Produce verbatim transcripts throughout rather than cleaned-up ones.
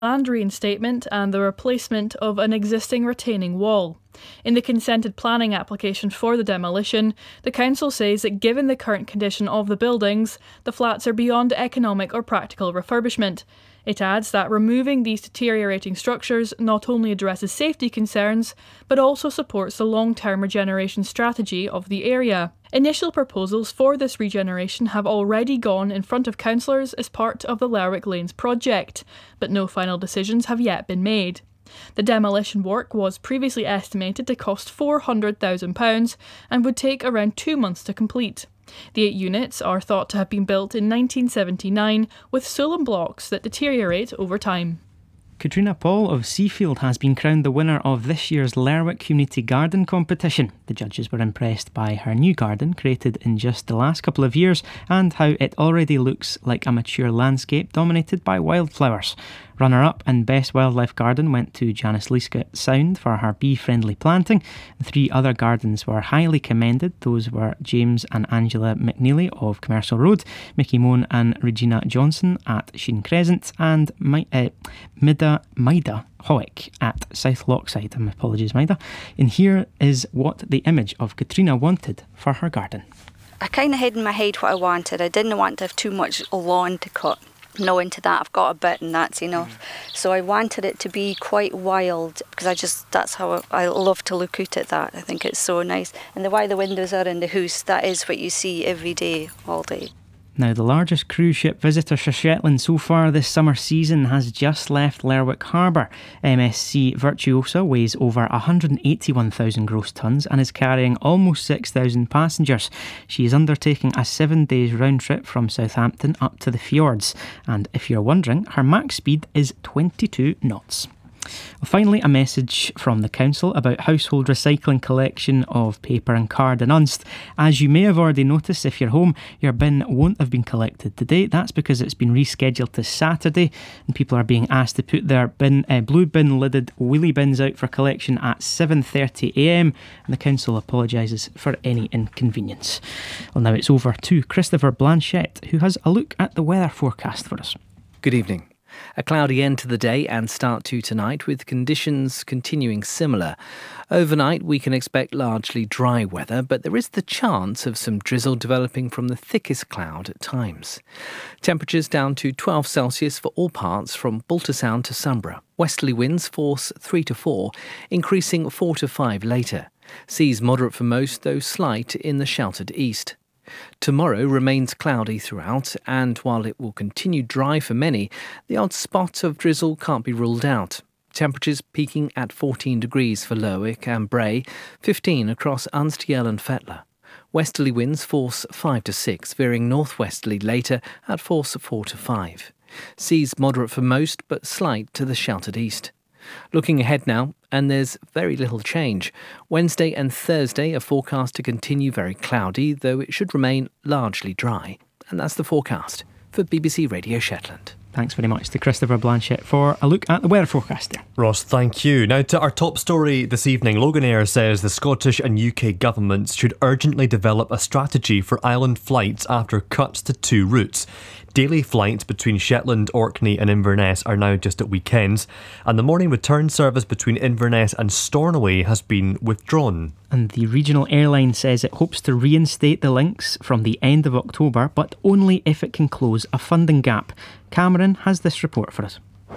land reinstatement and the replacement of an existing retaining wall. In the consented planning application for the demolition, the council says that given the current condition of the buildings, the flats are beyond economic or practical refurbishment. It adds that removing these deteriorating structures not only addresses safety concerns, but also supports the long-term regeneration strategy of the area. Initial proposals for this regeneration have already gone in front of councillors as part of the Lerwick Lanes project, but no final decisions have yet been made. The demolition work was previously estimated to cost four hundred thousand pounds and would take around two months to complete. The eight units are thought to have been built in nineteen seventy-nine with Sulam blocks that deteriorate over time. Katrina Paul of Seafield has been crowned the winner of this year's Lerwick Community Garden competition. The judges were impressed by her new garden, created in just the last couple of years, and how it already looks like a mature landscape dominated by wildflowers. Runner-up and Best Wildlife Garden went to Janice Leascott Sound for her bee-friendly planting. The three other gardens were highly commended. Those were James and Angela McNeely of Commercial Road, Mickey Moan and Regina Johnson at Sheen Crescent, and My, uh, Mida, Maida Howick at South Lochside. My apologies, Maida. And here is what the image of Katrina wanted for her garden. I kind of had in my head what I wanted. I didn't want to have too much lawn to cut. No, into that I've got a bit and that's enough. Mm. So I wanted it to be quite wild because I just, that's how I, I love to look out at that. I think it's so nice. And the way the windows are in the house, that is what you see every day, all day. Now, the largest cruise ship visitor for Shetland so far this summer season has just left Lerwick Harbour. M S C Virtuosa weighs over one hundred eighty-one thousand gross tonnes and is carrying almost six thousand passengers. She is undertaking a seven days round trip from Southampton up to the fjords. And if you're wondering, her max speed is twenty-two knots. Finally, a message from the council about household recycling collection of paper and card in Unst. As you may have already noticed, if you're home, your bin won't have been collected today. That's because it's been rescheduled to Saturday, and people are being asked to put their bin, uh, blue bin lidded wheelie bins out for collection at seven thirty a m, and the council apologises for any inconvenience. Well, now it's over to Christopher Blanchett, who has a look at the weather forecast for us. Good evening. A cloudy end to the day and start to tonight, with conditions continuing similar. Overnight we can expect largely dry weather, but there is the chance of some drizzle developing from the thickest cloud at times. Temperatures down to twelve Celsius for all parts from Baltersound to Sunborough. Westerly winds force three to four, increasing four to five later. Seas moderate for most, though slight in the sheltered east. Tomorrow remains cloudy throughout, and while it will continue dry for many, the odd spot of drizzle can't be ruled out. Temperatures peaking at fourteen degrees for Lerwick and Bray, fifteen across Unst, Yell and Fetler. Westerly winds force five to six, veering northwesterly later at force four to five. Seas moderate for most, but slight to the sheltered east. Looking ahead now, and there's very little change. Wednesday and Thursday are forecast to continue very cloudy, though it should remain largely dry. And that's the forecast for B B C Radio Shetland. Thanks very much to Christopher Blanchett for a look at the weather forecast there. Ross, thank you. Now to our top story this evening. Loganair says the Scottish and U K governments should urgently develop a strategy for island flights after cuts to two routes. Daily flights between Shetland, Orkney and Inverness are now just at weekends, and the morning return service between Inverness and Stornoway has been withdrawn. And the regional airline says it hopes to reinstate the links from the end of October, but only if it can close a funding gap. Cameron has this report for us.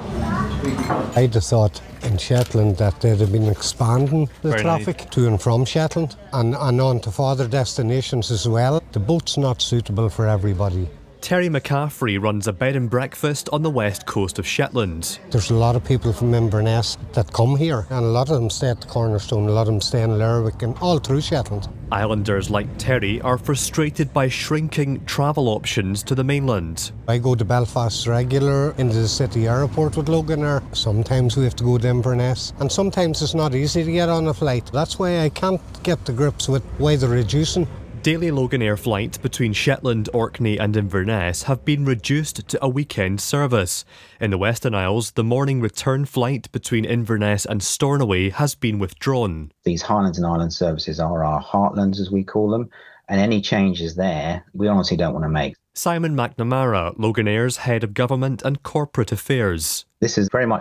I just thought in Shetland that they'd have been expanding the Very traffic nice. To and from Shetland and, and on to further destinations as well. The boat's not suitable for everybody. Terry McCaffrey runs a bed and breakfast on the west coast of Shetland. There's a lot of people from Inverness that come here, and a lot of them stay at the Cornerstone, a lot of them stay in Lerwick and all through Shetland. Islanders like Terry are frustrated by shrinking travel options to the mainland. I go to Belfast regular into the city airport with Loganair. Sometimes we have to go to Inverness, and sometimes it's not easy to get on a flight. That's why I can't get to grips with why they're reducing. Daily Loganair flights between Shetland, Orkney and Inverness have been reduced to a weekend service. In the Western Isles, the morning return flight between Inverness and Stornoway has been withdrawn. These Highlands and Islands services are our heartlands, as we call them, and any changes there, we honestly don't want to make. Simon McNamara, Loganair's Head of Government and Corporate Affairs. This is very much